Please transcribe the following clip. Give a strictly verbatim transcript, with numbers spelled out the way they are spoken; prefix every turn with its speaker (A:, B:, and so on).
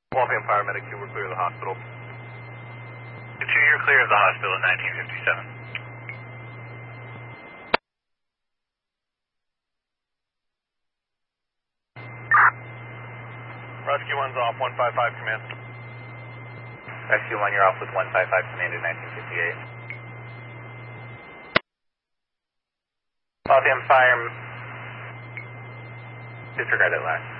A: Waltham Paramedic two, we're clear of the hospital.
B: two, you're clear of the hospital at nineteen fifty-seven.
A: Rescue one's off, one five five command.
B: Rescue one, you're off with one five five command at nineteen fifty-eight. Waltham Fire, disregard that last.